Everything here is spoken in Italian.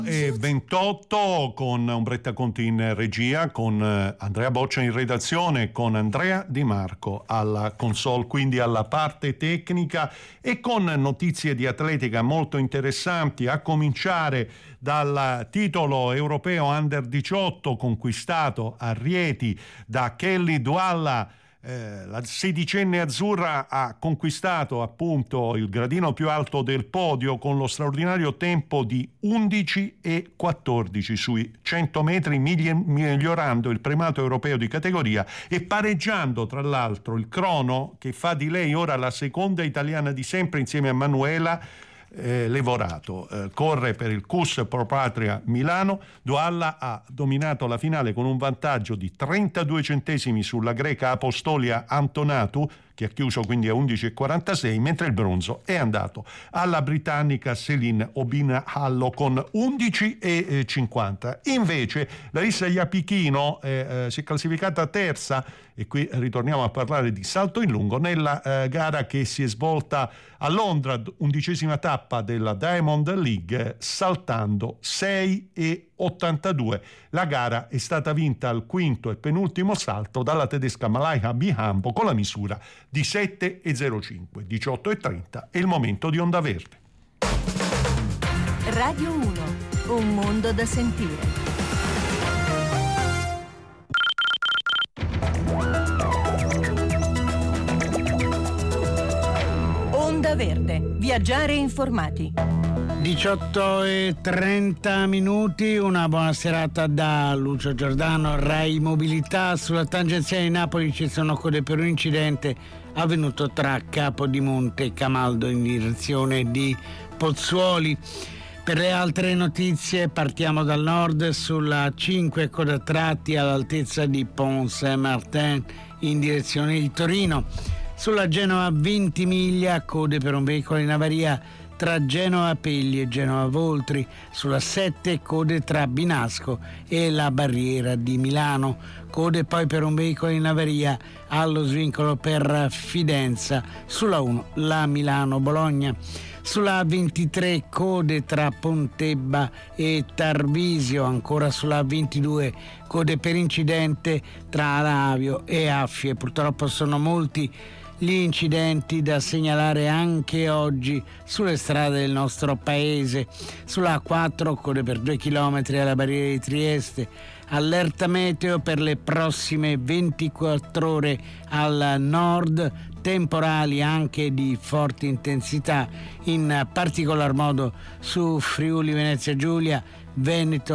E 28 con Umberta Conti in regia, con Andrea Boccia in redazione, con Andrea Di Marco alla console, quindi alla parte tecnica, e con notizie di atletica molto interessanti, a cominciare dal titolo europeo Under 18 conquistato a Rieti da Kelly Douala. La sedicenne azzurra ha conquistato appunto il gradino più alto del podio con lo straordinario tempo di 11,14 sui 100 metri, migliorando il primato europeo di categoria e pareggiando tra l'altro il crono che fa di lei ora la seconda italiana di sempre insieme a Manuela Levorato. Corre per il CUS Pro Patria Milano. Douala ha dominato la finale con un vantaggio di 32 centesimi sulla greca Apostolia Antonatu, che ha chiuso quindi a 11,46, mentre il bronzo è andato alla britannica Céline Obinhallo con 11,50. Invece Larissa Iapichino si è classificata terza, e qui ritorniamo a parlare di salto in lungo, nella gara che si è svolta a Londra, 11ª tappa della Diamond League, saltando 6,82. La gara è stata vinta al quinto e penultimo salto dalla tedesca Malaika Bihambo con la misura di 7,05. 18,30 è il momento di Onda Verde. Radio 1, un mondo da sentire. Onda Verde, viaggiare informati. 18:30 minuti, una buona serata da Lucio Giordano, Rai Mobilità. Sulla tangenziale di Napoli ci sono code per un incidente avvenuto tra Capodimonte e Camaldo in direzione di Pozzuoli. Per le altre notizie partiamo dal nord. Sulla 5 coda tratti all'altezza di Pont Saint-Martin in direzione di Torino. Sulla Genova Ventimiglia, code per un veicolo in avaria tra Genova Pegli e Genova Voltri. Sulla 7 code tra Binasco e la Barriera di Milano. Code poi per un veicolo in avaria allo svincolo per Fidenza. Sulla 1 la Milano-Bologna. Sulla 23 code tra Pontebba e Tarvisio. Ancora sulla 22 code per incidente tra Aravio e Affie. Purtroppo sono molti gli incidenti da segnalare anche oggi sulle strade del nostro paese. Sulla 4 code per 2 chilometri alla barriera di Trieste. Allerta meteo per le prossime 24 ore al nord, temporali anche di forte intensità, in particolar modo su Friuli Venezia Giulia, Veneto